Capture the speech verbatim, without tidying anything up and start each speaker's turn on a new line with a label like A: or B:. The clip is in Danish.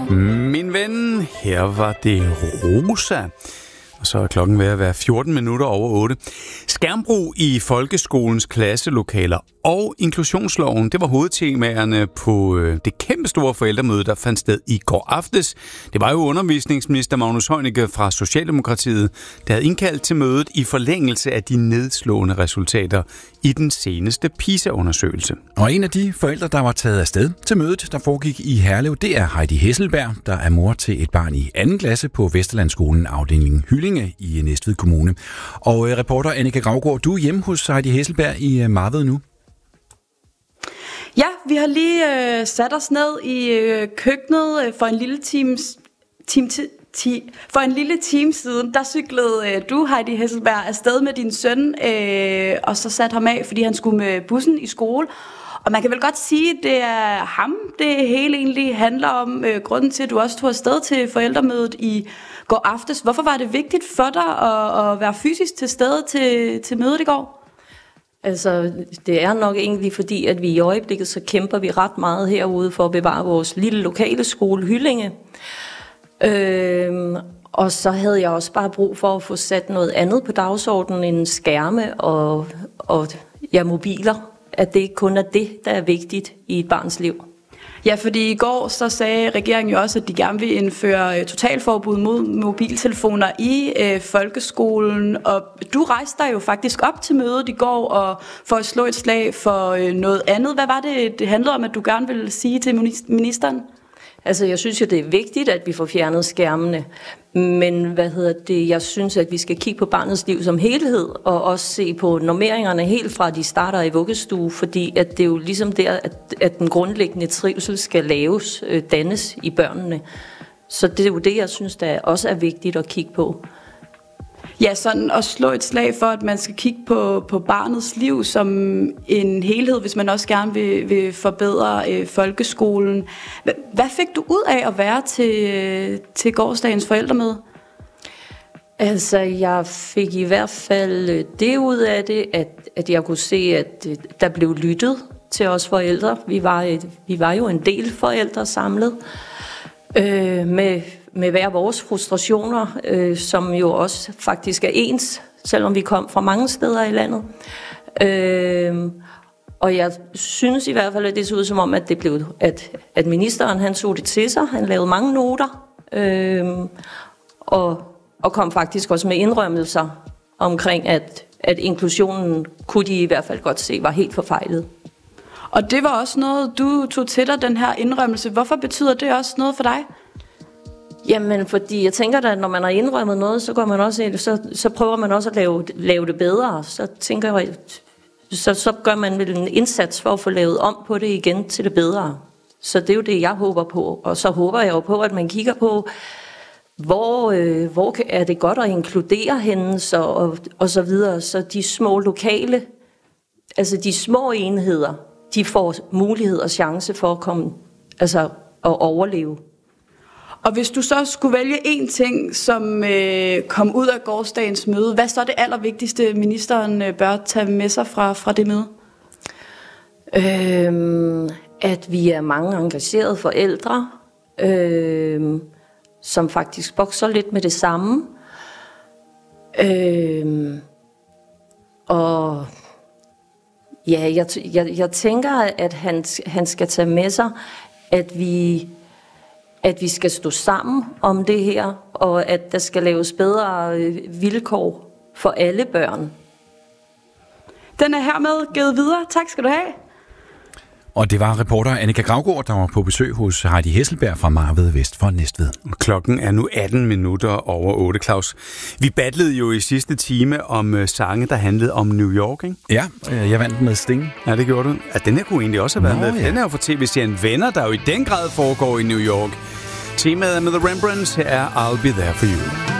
A: Min ven, her var det Rosa. Og så er klokken ved at være fjorten minutter over otte. Skærmbrug i folkeskolens klasselokaler og inklusionsloven, det var hovedtemaerne på det kæmpe store forældremøde, der fandt sted i går aftes. Det var jo undervisningsminister Magnus Heunicke fra Socialdemokratiet, der havde indkaldt til mødet i forlængelse af de nedslående resultater i den seneste PISA-undersøgelse.
B: Og en af de forældre, der var taget afsted til mødet, der foregik i Herlev, det er Heidi Hesselberg, der er mor til et barn i anden klasse på Vesterlandsskolen, afdelingen Hyllinge i Næstved Kommune. Og reporter Annika Gravgaard, du er hjemme hos Heidi Hesselberg i Marved nu.
C: Ja, vi har lige øh, sat os ned i øh, køkkenet øh, for en lille times, time, ti, for en lille time siden. Der cyklede øh, du, Heidi Hesselberg, afsted med din søn, øh, og så satte ham af, fordi han skulle med bussen i skole. Og man kan vel godt sige, at det er ham, det hele egentlig handler om. Øh, grunden til, at du også tog afsted til forældremødet i går aftes. Hvorfor var det vigtigt for dig at, at være fysisk til stede til, til mødet i går?
D: Altså, det er nok egentlig fordi, at vi i øjeblikket, så kæmper vi ret meget herude for at bevare vores lille lokale skole, Hyllinge. Øhm, og så havde jeg også bare brug for at få sat noget andet på dagsordenen end skærme og, og ja, mobiler. At det ikke kun er det, der er vigtigt i et barns liv.
C: Ja, fordi i går så sagde regeringen jo også, at de gerne vil indføre totalforbud mod mobiltelefoner i øh, folkeskolen. Og du rejste dig jo faktisk op til mødet i går og for at slå et slag for øh, noget andet. Hvad var det, det handlede om, at du gerne ville sige til ministeren?
D: Altså, jeg synes jo, det er vigtigt, at vi får fjernet skærmene. Men hvad hedder det? Jeg synes, at vi skal kigge på barnets liv som helhed, og også se på normeringerne helt fra, de starter i vuggestue, fordi at det er jo ligesom der, at, at den grundlæggende trivsel skal laves, øh, dannes i børnene. Så det er jo det, jeg synes, der også er vigtigt at kigge på.
C: Ja, sådan at slå et slag for, at man skal kigge på, på barnets liv som en helhed, hvis man også gerne vil, vil forbedre øh, folkeskolen. Hvad fik du ud af at være til, til gårsdagens forældremøde?
D: Altså, jeg fik i hvert fald det ud af det, at, at jeg kunne se, at der blev lyttet til os forældre. Vi var, et, vi var jo en del forældre samlet øh, med... med hver vores frustrationer, øh, som jo også faktisk er ens, selvom vi kom fra mange steder i landet. Øh, og jeg synes i hvert fald, at det så ud som om, at, det blev, at, at ministeren han så det til sig. Han lavede mange noter, øh, og, og kom faktisk også med indrømmelser omkring, at, at inklusionen kunne de i hvert fald godt se var helt forfejlet.
C: Og det var også noget, du tog til dig, den her indrømmelse. Hvorfor betyder det også noget for dig?
D: Jamen, fordi jeg tænker da, at når man har indrømmet noget, så går man også, så, så prøver man også at lave, lave det bedre. Så tænker jeg, så, så gør man vel en indsats for at få lavet om på det igen til det bedre. Så det er jo det, jeg håber på. Og så håber jeg jo på, at man kigger på, hvor, øh, hvor er det godt at inkludere hende, så, og, og så videre. Så de små lokale, altså de små enheder, de får mulighed og chance for at komme, altså at overleve.
C: Og hvis du så skulle vælge én ting, som øh, kom ud af gårsdagens møde, hvad så er det allervigtigste, ministeren øh, bør tage med sig fra, fra det møde?
D: Øhm, at vi er mange engagerede forældre, øhm, som faktisk bokser lidt med det samme. Øhm, og ja, jeg, jeg, jeg tænker, at han, han skal tage med sig, at vi... at vi skal stå sammen om det her, og at der skal laves bedre vilkår for alle børn.
C: Den er hermed givet videre. Tak skal du have.
B: Og det var reporter Annika Gravgaard, der var på besøg hos Heidi Hesselberg fra Marved vest for Næstved.
A: Klokken er nu atten minutter over otte, Claus. Vi battlede jo i sidste time om sange, der handlede om New York, ikke?
B: Ja, jeg vandt med Sting.
A: Ja, det gjorde du. Ja, den her kunne egentlig også have været
B: Nå,
A: med.
B: ja.
A: Den er jo for tv-serien Venner, der jo i den grad foregår i New York. Temaet er med The Rembrandts. Her er I'll Be There For You.